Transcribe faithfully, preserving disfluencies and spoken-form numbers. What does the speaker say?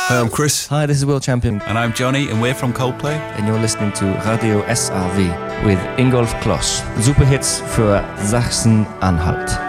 Hi, I'm Chris. Hi, this is World Champion. And I'm Johnny, and we're from Coldplay. And you're listening to Radio S R W with Ingolf Kloss. Super hits für Sachsen-Anhalt.